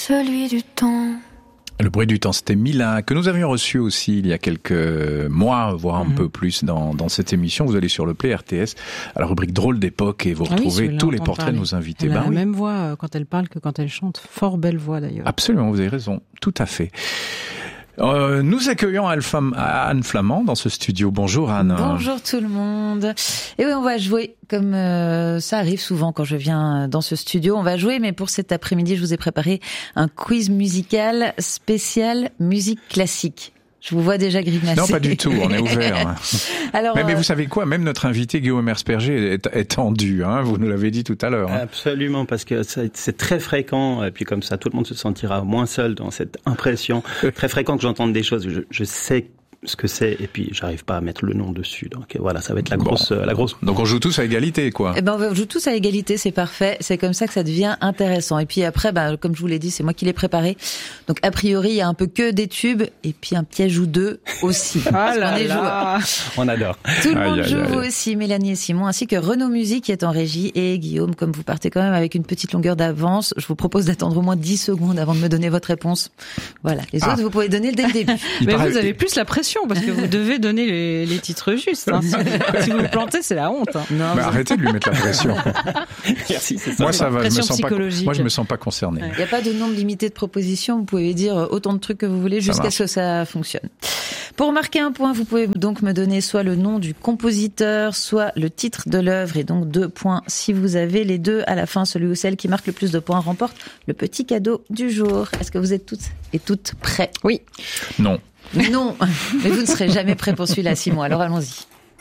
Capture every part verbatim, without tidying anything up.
celui du temps. Le bruit du temps, c'était Mila, que nous avions reçu aussi il y a quelques mois, voire un mmh. peu plus dans, dans cette émission. Vous allez sur le Play R T S, à la rubrique Drôle d'époque, et vous ah retrouvez oui, tous les portraits parler. de nos invités. Elle a ben la oui. même voix quand elle parle que quand elle chante. Fort belle voix d'ailleurs. Absolument, vous avez raison, tout à fait. Euh, nous accueillons Anne Flamand dans ce studio. Bonjour Anne. Bonjour tout le monde. Et oui, on va jouer comme euh, ça arrive souvent quand je viens dans ce studio. On va jouer, mais pour cet après-midi, je vous ai préparé un quiz musical spécial musique classique. Je vous vois déjà grimacer. Non, pas du tout, on est ouvert. Alors, mais, mais euh... vous savez quoi, même notre invité Guillaume Mersperger est, est tendu, hein, vous nous l'avez dit tout à l'heure. Hein. Absolument, parce que c'est très fréquent, et puis comme ça, tout le monde se sentira moins seul dans cette impression. Très fréquent que j'entende des choses, je, je sais ce que c'est, et puis j'arrive pas à mettre le nom dessus. Donc voilà, ça va être la grosse, bon. la grosse. Donc on joue tous à égalité, quoi. Eh ben on joue tous à égalité, c'est parfait. C'est comme ça que ça devient intéressant. Et puis après, bah comme je vous l'ai dit, c'est moi qui l'ai préparé. Donc a priori, il y a un peu que des tubes, et puis un piège ou deux aussi. Ah là on est là. On adore. Tout le monde aïe, joue, aïe, aïe. vous aussi, Mélanie et Simon, ainsi que Renaud Musique qui est en régie, et Guillaume, comme vous partez quand même avec une petite longueur d'avance, je vous propose d'attendre au moins dix secondes avant de me donner votre réponse. Voilà. Les ah. autres, vous pouvez donner dès le début. Mais paraît... vous avez plus la pression, parce que vous devez donner les, les titres justes. Hein. Si, si vous vous plantez, c'est la honte. Hein. Non, mais vous... arrêtez de lui mettre la pression. Merci, c'est ça. Moi, ça va. Je me sens pas. Psychologique. Moi, je me sens pas concerné. Il n'y a pas de nombre limité de propositions. Vous pouvez dire autant de trucs que vous voulez jusqu'à ce que ça fonctionne. Pour marquer un point, vous pouvez donc me donner soit le nom du compositeur, soit le titre de l'œuvre, et donc deux points. Si vous avez les deux à la fin, celui ou celle qui marque le plus de points remporte le petit cadeau du jour. Est-ce que vous êtes toutes et toutes prêts? Oui. Non. Non, mais vous ne serez jamais prêt pour celui-là, Simon. Alors allons-y.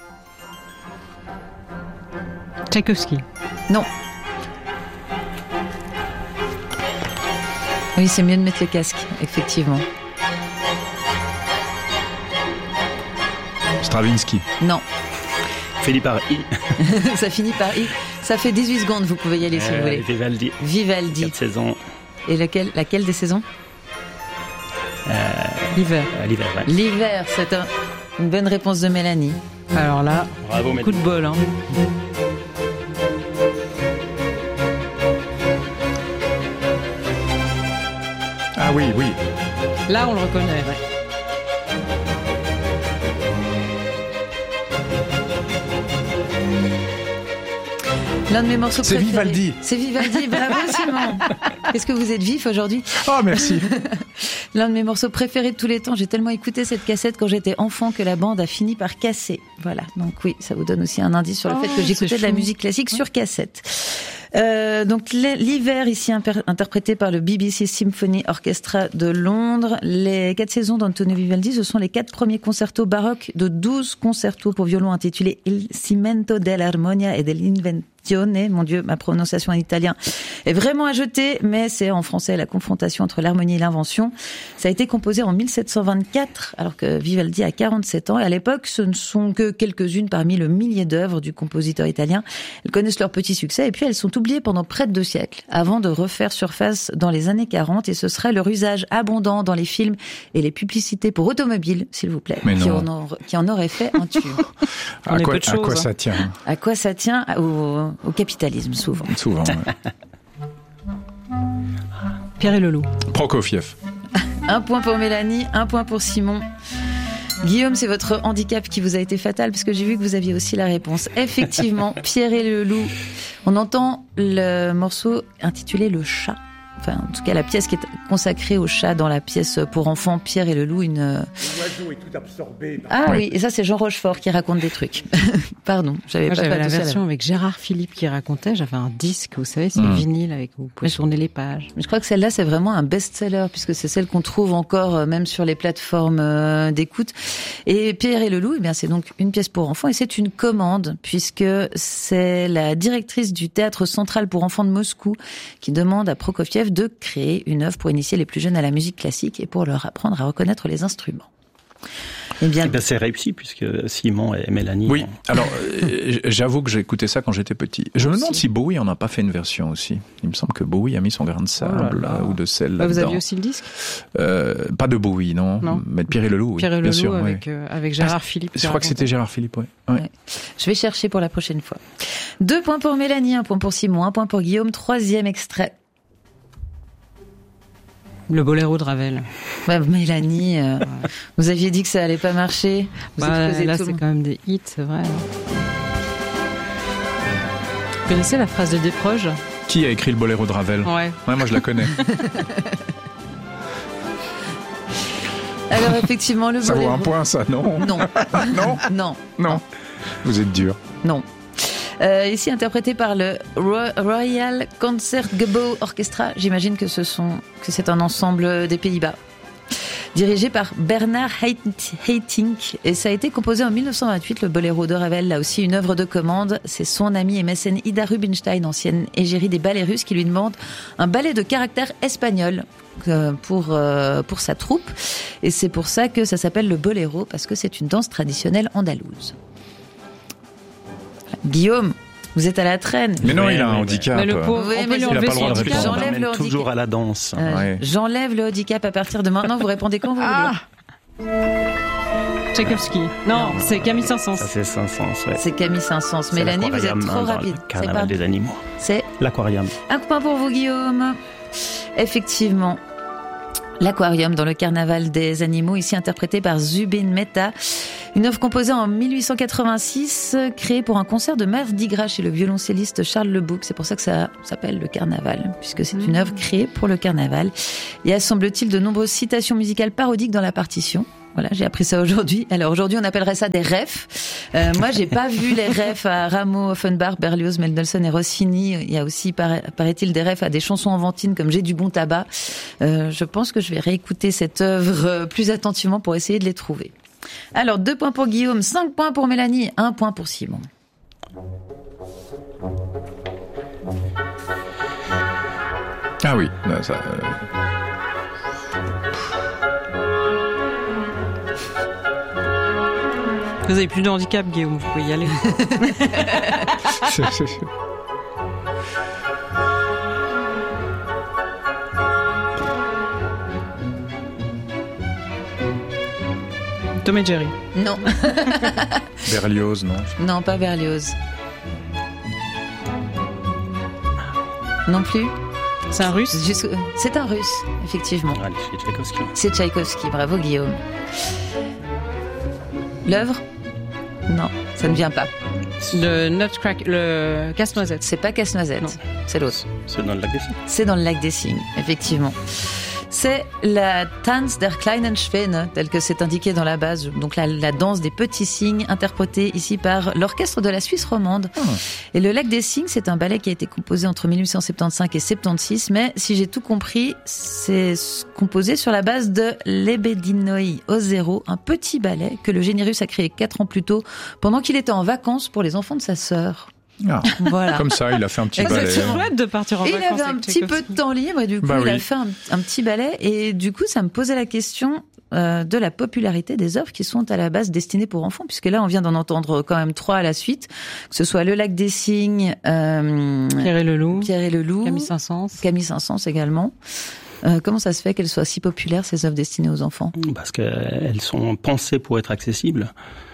Tchaïkovski. Non. Oui, c'est mieux de mettre le casque, effectivement. Stravinsky. Non. Philippe par I. Ça finit par I. Ça fait dix-huit secondes, vous pouvez y aller si euh, vous voulez. Vivaldi. Vivaldi. Quatre saisons. Et laquelle, laquelle des saisons? Euh, L'hiver. Euh, l'hiver, ouais. L'hiver, c'est un, une bonne réponse de Mélanie. Alors là, bravo, coup de bol. Hein. Ah oui, oui. Là, on le reconnaît. Ouais. L'un de mes morceaux C'est préférés. Vivaldi. C'est Vivaldi, bravo Simon. Est-ce que vous êtes vif aujourd'hui? Oh, merci. L'un de mes morceaux préférés de tous les temps. J'ai tellement écouté cette cassette quand j'étais enfant que la bande a fini par casser. Voilà. Donc oui, ça vous donne aussi un indice sur le oh, fait que j'écoutais de la musique classique sur cassette. Euh, donc l'hiver ici imper- interprété par le B B C Symphony Orchestra de Londres. Les quatre saisons d'Antonio Vivaldi, ce sont les quatre premiers concertos baroques de douze concertos pour violon intitulés Il cimento dell'armonia e dell'invenzione. Mon Dieu, ma prononciation en italien est vraiment à jeter, mais c'est en français la confrontation entre l'harmonie et l'invention. Ça a été composé en mille sept cent vingt-quatre, alors que Vivaldi a quarante-sept ans. Et à l'époque, ce ne sont que quelques-unes parmi le millier d'œuvres du compositeur italien. Elles connaissent leur petit succès et puis elles sont oubliées pendant près de deux siècles, avant de refaire surface dans les années quarante. Et ce serait leur usage abondant dans les films et les publicités pour automobiles, s'il vous plaît, qui en, a, qui en aurait fait un tube. à, quoi, choses, à quoi hein. ça tient? À quoi ça tient? Au, au capitalisme, souvent. Souvent, ouais. Pierre et le loup. Prokofiev. Un point pour Mélanie, un point pour Simon. Guillaume, c'est votre handicap qui vous a été fatal, parce que j'ai vu que vous aviez aussi la réponse. Effectivement, Pierre et le loup. On entend le morceau intitulé Le Chat. Enfin, en tout cas, la pièce qui est consacrée au chat dans la pièce pour enfants Pierre et le loup. Une... L'oiseau est tout absorbé. Ah oui. oui, et ça, c'est Jean Rochefort qui raconte des trucs. Pardon, j'avais Moi, pas j'avais fait la tout ça, version là. avec Gérard Philippe qui racontait. J'avais un disque, vous savez, c'est Mmh. un vinyle avec où vous pouvez tourner les pages. Mais je crois que celle-là, c'est vraiment un best-seller, puisque c'est celle qu'on trouve encore euh, même sur les plateformes euh, d'écoute. Et Pierre et le loup, eh bien, c'est donc une pièce pour enfants, et c'est une commande, puisque c'est la directrice du Théâtre Central pour enfants de Moscou qui demande à Prokofiev de créer une œuvre pour initier les plus jeunes à la musique classique et pour leur apprendre à reconnaître les instruments. Eh bien, Eh ben, c'est réussi, puisque Simon et Mélanie... Oui, ont... alors euh, j'avoue que j'ai écouté ça quand j'étais petit. Je me demande si Bowie en a pas fait une version aussi. Il me semble que Bowie a mis son grain de sable Oh là là. ou de sel Bah, là-dedans. vous aviez aussi le disque euh, Pas de Bowie, non, Non. mais de Pierre et le loup, oui, Pierre et le bien loup sûr. avec, ouais. euh, avec Gérard Philippe. Je crois que c'était Gérard Philippe, ouais. ouais. Ouais. Je vais chercher pour la prochaine fois. Deux points pour Mélanie, un point pour Simon, un point pour Guillaume. Troisième extrait. Le boléro de Ravel. Ouais, Mélanie, euh, vous aviez dit que ça allait pas marcher. Vous Bah, exposez là, tout c'est le- quand même des hits, c'est vrai. Vous connaissez la phrase de Desproges ? Qui a écrit le boléro de Ravel ? Ouais. Ouais, moi je la connais. Alors effectivement, le Ça vaut boléro. un point, ça, non? Non. Non? Non. Non. Vous êtes dur. Non. Euh, ici interprété par le Ro- Royal Concertgebouw Orchestra. J'imagine que ce sont que c'est un ensemble des Pays-Bas. Dirigé par Bernard Haitink, et ça a été composé en mille neuf cent vingt-huit, le boléro de Ravel, là aussi une œuvre de commande. C'est son amie et mécène Ida Rubinstein, ancienne égérie des ballets russes, qui lui demande un ballet de caractère espagnol euh, pour, euh, pour sa troupe. Et c'est pour ça que ça s'appelle le boléro, parce que c'est une danse traditionnelle andalouse. Guillaume, vous êtes à la traîne. Mais non, Ouais, il a un ouais, handicap. Mais le pauvre, Oui, on mais peut lui il a enlever pas le son droit de handicap. répondre. J'enlève J'enlève le handicap. toujours à la danse. Euh, Ouais. J'enlève le handicap à partir de maintenant. Vous répondez quand vous voulez. Tchaïkovski. Non, c'est Camille Saint-Saëns. Ça, c'est Saint-Saëns, ouais. C'est Camille Saint-Saëns. C'est Mélanie, vous êtes l'aquarium, trop hein, dans rapide. le C'est Carnaval pas. des animaux. C'est L'aquarium. un point pour vous, Guillaume. Effectivement. L'Aquarium dans le Carnaval des animaux, ici interprété par Zubin Mehta. Une œuvre composée en mille huit cent quatre-vingt-six, créée pour un concert de Mardi Gras chez le violoncelliste Charles Lebouc. C'est pour ça que ça s'appelle le Carnaval, puisque c'est une œuvre créée pour le Carnaval. Il y a, semble-t-il, de nombreuses citations musicales parodiques dans la partition. Voilà, j'ai appris ça aujourd'hui. Alors aujourd'hui, on appellerait ça des refs. Euh, moi, j'ai pas vu les refs à Rameau, Offenbach, Berlioz, Mendelssohn et Rossini. Il y a aussi, para- paraît-il, des refs à des chansons enfantines comme J'ai du bon tabac. Euh, je pense que je vais réécouter cette œuvre euh, plus attentivement pour essayer de les trouver. Alors, deux points pour Guillaume, cinq points pour Mélanie, un point pour Simon. Ah oui, là, ça, euh, Vous avez plus de handicap, Guillaume, vous pouvez y aller. c'est- c'est- c'est- Tom et Jerry. Non, Berlioz, non? non, pas Berlioz. Non plus. C'est un russe. Jusqu'au- C'est un russe, effectivement. Allez, chez Tchaïkovski. C'est Tchaïkovski, bravo Guillaume. L'œuvre? Non, ça ne vient pas. Le Nutcracker, le casse-noisette. C'est pas Casse-Noisette, Non. c'est l'autre. C'est dans le lac des Cygnes. C'est dans le lac des Cygnes, effectivement. C'est la Tanz der kleinen Schwäne, telle que c'est indiqué dans la base, donc la, la danse des petits cygnes, interprétée ici par l'orchestre de la Suisse romande. Ah. Et le lac des Cygnes, c'est un ballet qui a été composé entre mille huit cent soixante-quinze et soixante-seize, mais si j'ai tout compris, c'est composé sur la base de Lebedinoi au zéro, un petit ballet que le génie russe a créé quatre ans plus tôt, pendant qu'il était en vacances pour les enfants de sa sœur. Ah, Voilà. comme ça, il a fait un petit Exactement. ballet. C'est chouette de partir en Et il vacances. avait un avec petit peu Tchaïkovski. de temps libre et du coup Bah il a oui. fait un, un petit ballet et du coup ça me posait la question euh, de la popularité des œuvres qui sont à la base destinées pour enfants, puisque là on vient d'en entendre quand même trois à la suite, que ce soit Le Lac des Cygnes, euh, Pierre et le loup. Pierre et le Loup, Camille Saint-Saëns. Camille Saint-Saëns également. Euh, comment ça se fait qu'elles soient si populaires, ces œuvres destinées aux enfants? Parce qu'elles sont pensées pour être accessibles.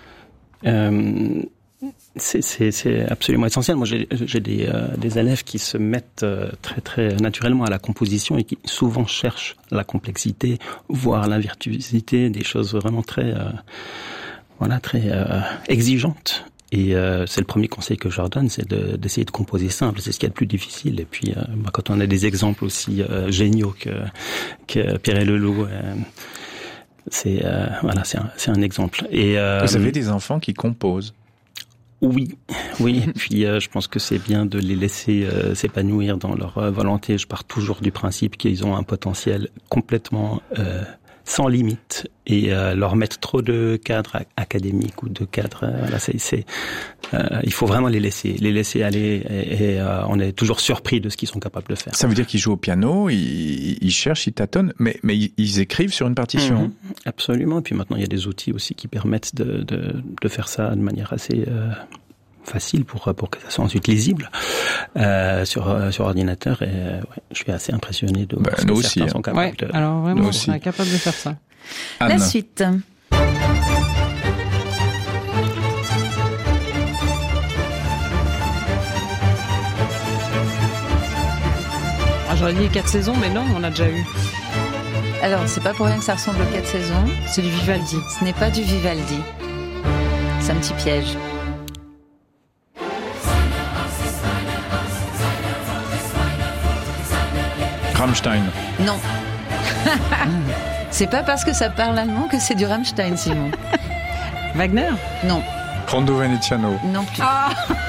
Euh, c'est, c'est, c'est absolument essentiel. Moi, j'ai, j'ai des, euh, des élèves qui se mettent euh, très très naturellement à la composition et qui souvent cherchent la complexité, voire la virtuosité, des choses vraiment très, euh, voilà, très euh, exigeantes. Et euh, c'est le premier conseil que je leur donne, c'est de, d'essayer de composer simple. C'est ce qu'il y a de plus difficile. Et puis, euh, bah, quand on a des exemples aussi euh, géniaux que, que Pierre et le Loup, euh, c'est euh, voilà, c'est un, c'est un exemple. Et euh, Vous avez des enfants qui composent. oui, oui. Et puis, euh, je pense que c'est bien de les laisser euh, s'épanouir dans leur euh, volonté. Je pars toujours du principe qu'ils ont un potentiel complètement euh, sans limite, et euh, leur mettre trop de cadres ac- académiques ou de cadres, euh, voilà, c'est, c'est euh, il faut vraiment les laisser, les laisser aller, et, et euh, on est toujours surpris de ce qu'ils sont capables de faire. Ça veut dire qu'ils jouent au piano, ils, ils cherchent, ils tâtonnent, mais, mais ils, ils écrivent sur une partition. Mhm, absolument. Et puis maintenant, il y a des outils aussi qui permettent de, de, de faire ça de manière assez euh, facile pour pour que ça soit ensuite lisible euh, sur euh, sur ordinateur. Et euh, ouais, je suis assez impressionné de voir Bah, ce nous que aussi, certains hein. sont capables Ouais, de. alors Nous vraiment, on aussi. serait capable de faire ça. Anne. La suite. Ah, j'aurais dit quatre saisons, mais non, on a déjà eu. Alors, c'est pas pour rien que ça ressemble aux quatre saisons. C'est du Vivaldi. Ce n'est pas du Vivaldi. C'est un petit piège. Rammstein. Non. C'est pas parce que ça parle allemand que c'est du Rammstein, Simon. Wagner? Non. Rondo Veneziano. Non plus. Ah.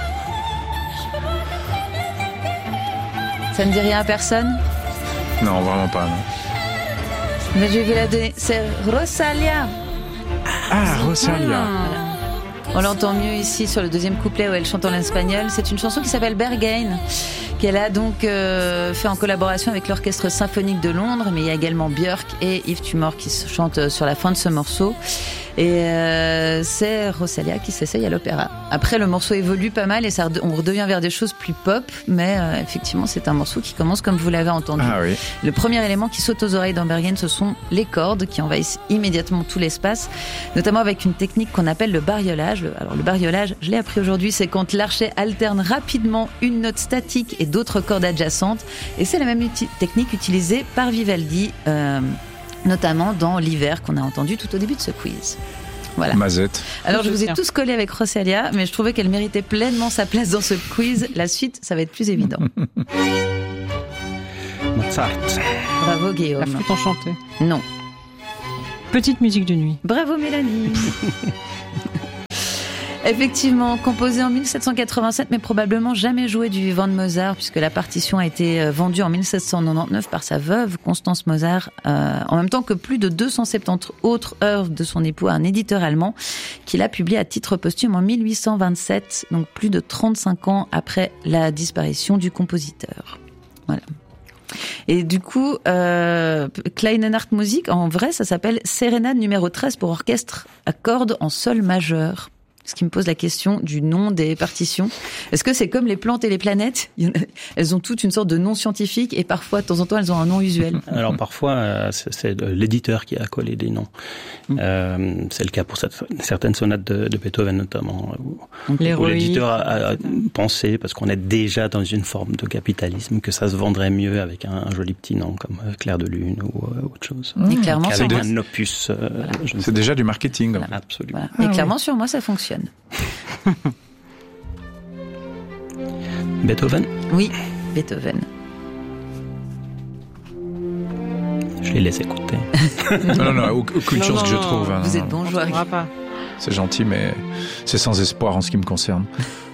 Ça ne dit rien à personne? Non, vraiment pas, non. Mais je vais la donner. C'est Rosalia. Ah, Rosalia. On l'entend mieux ici sur le deuxième couplet où elle chante en espagnol. C'est une chanson qui s'appelle Berghain, qu'elle a donc euh, fait en collaboration avec l'Orchestre Symphonique de Londres, mais il y a également Björk et Yves Tumor qui chantent sur la fin de ce morceau. Et euh, c'est Rosalia qui s'essaye à l'opéra. Après, le morceau évolue pas mal et ça, on redevient vers des choses plus pop, mais euh, effectivement, c'est un morceau qui commence comme vous l'avez entendu. Ah oui. Le premier élément qui saute aux oreilles dans Berghain, ce sont les cordes qui envahissent immédiatement tout l'espace, notamment avec une technique qu'on appelle le bariolage. Alors le bariolage, je l'ai appris aujourd'hui, c'est quand l'archet alterne rapidement une note statique et d'autres cordes adjacentes, et c'est la même uti- technique utilisée par Vivaldi, euh, notamment dans l'hiver qu'on a entendu tout au début de ce quiz. Voilà. Mazette. Alors je vous ai tous collés avec Rosalia, mais je trouvais qu'elle méritait pleinement sa place dans ce quiz. La suite, ça va être plus évident. Mozart. Bravo Guillaume. La flûte enchantée. Non. Petite musique de nuit. Bravo Mélanie. Effectivement, composé en mille sept cent quatre-vingt-sept, mais probablement jamais joué du vivant de Mozart, puisque la partition a été vendue en mille sept cent quatre-vingt-dix-neuf par sa veuve, Constance Mozart, euh, en même temps que plus de deux cent soixante-dix autres œuvres de son époux, un éditeur allemand, qu'il a publié à titre posthume en mille huit cent vingt-sept, donc plus de trente-cinq ans après la disparition du compositeur. Voilà. Et du coup, euh, Kleine Nachtmusik, en vrai, ça s'appelle Sérénade numéro treize pour orchestre à cordes en sol majeur. Ce qui me pose la question du nom des partitions. Est-ce que c'est comme les plantes et les planètes ? Elles ont toutes une sorte de nom scientifique et parfois, de temps en temps, elles ont un nom usuel. Alors parfois, c'est, c'est l'éditeur qui a collé des noms. Mmh. Euh, c'est le cas pour cette, certaines sonates de, de Beethoven notamment, où, où l'éditeur a, a pensé, parce qu'on est déjà dans une forme de capitalisme, que ça se vendrait mieux avec un, un joli petit nom comme Clair de Lune ou euh, autre chose. Et clairement, avec sur un moi, opus. Euh, voilà. C'est déjà du marketing. Voilà. Absolument. Voilà. Et ah, clairement, oui. sur moi, ça fonctionne. Beethoven ? Oui, Beethoven. Je les laisse écouter. non, non, non, aucune non, chance non, que je non, trouve. Vous hein, êtes bon joueur. On pas. C'est gentil, mais c'est sans espoir en ce qui me concerne.